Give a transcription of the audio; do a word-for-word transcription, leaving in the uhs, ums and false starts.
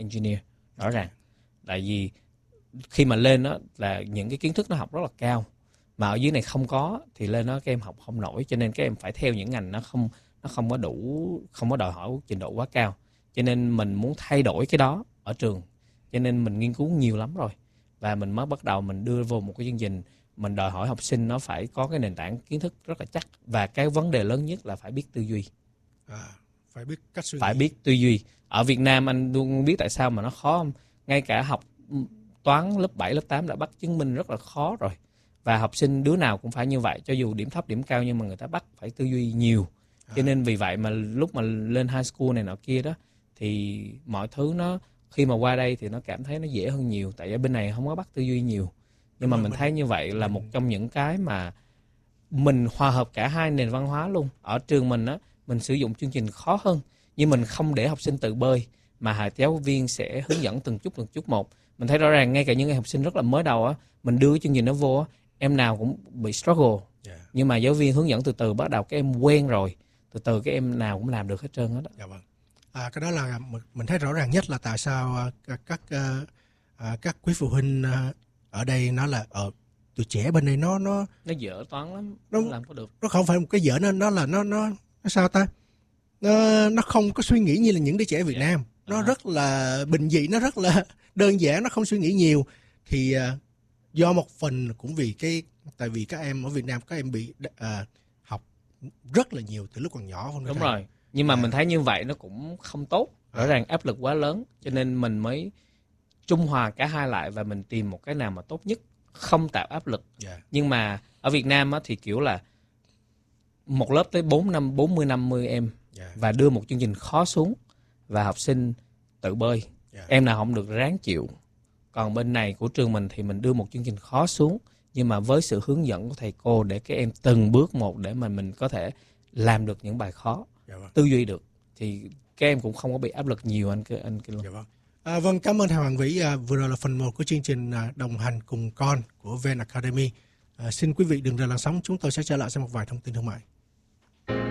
engineer rõ ràng. Tại vì khi mà lên đó là những cái kiến thức nó học rất là cao, mà ở dưới này không có thì lên đó các em học không nổi, cho nên các em phải theo những ngành nó không nó không có đủ, không có đòi hỏi trình độ quá cao. Cho nên mình muốn thay đổi cái đó ở trường, cho nên mình nghiên cứu nhiều lắm rồi, và mình mới bắt đầu mình đưa vô một cái chương trình mình đòi hỏi học sinh nó phải có cái nền tảng kiến thức rất là chắc, và cái vấn đề lớn nhất là phải biết tư duy. À, phải biết cách suy nghĩ. Phải biết tư duy. Ở Việt Nam anh luôn biết tại sao mà nó khó không? Ngay cả học toán lớp bảy, lớp tám đã bắt chứng minh rất là khó rồi. Và học sinh đứa nào cũng phải như vậy, cho dù điểm thấp, điểm cao, nhưng mà người ta bắt phải tư duy nhiều. Cho nên vì vậy mà lúc mà lên high school này nọ kia đó, thì mọi thứ nó, khi mà qua đây thì nó cảm thấy nó dễ hơn nhiều. Tại ở bên này không có bắt tư duy nhiều. Nhưng mà mình thấy như vậy là một trong những cái mà mình hòa hợp cả hai nền văn hóa luôn. Ở trường mình á, mình sử dụng chương trình khó hơn, nhưng mình không để học sinh tự bơi, mà giáo viên sẽ hướng dẫn từng chút từng chút một. Mình thấy rõ ràng ngay cả những học sinh rất là mới đầu á, mình đưa cái chương trình đó vô á, em nào cũng bị struggle. Yeah. Nhưng mà giáo viên hướng dẫn từ từ, bắt đầu các em quen rồi, từ từ các em nào cũng làm được hết trơn hết. Dạ vâng. À, cái đó là mình thấy rõ ràng nhất là tại sao các các, các quý phụ huynh ở đây nói là ở tụi trẻ bên đây nó nó nó dở toán lắm, nó, nó làm có được. Nó không phải một cái dở, nó nó là nó nó nó sao ta? Nó nó không có suy nghĩ như là những đứa trẻ Việt yeah. Nam. Nó à. rất là bình dị, nó rất là đơn giản, nó không suy nghĩ nhiều. Thì uh, do một phần cũng vì cái, tại vì các em ở Việt Nam các em bị uh, học rất là nhiều từ lúc còn nhỏ. Không Đúng rồi. Hay. Nhưng mà à. mình thấy như vậy nó cũng không tốt. Rõ à. ràng áp lực quá lớn, cho nên mình mới trung hòa cả hai lại và mình tìm một cái nào mà tốt nhất, không tạo áp lực. Yeah. Nhưng mà ở Việt Nam á, thì kiểu là một lớp tới bốn năm, bốn mươi năm mươi em yeah. và đưa một chương trình khó xuống và học sinh tự bơi. Yeah. Em nào không được ráng chịu. Còn bên này của trường mình thì mình đưa một chương trình khó xuống, nhưng mà với sự hướng dẫn của thầy cô để các em từng bước một để mà mình có thể làm được những bài khó, yeah, vâng. tư duy được, thì các em cũng không có bị áp lực nhiều anh anh kia luôn. Yeah, vâng. À, vâng, cảm ơn thầy Hoàng Vĩ. À, vừa rồi là phần một của chương trình à, đồng hành cùng con của Ven Academy. À, xin quý vị đừng rời làn sóng, chúng tôi sẽ trở lại sau một vài thông tin thương mại.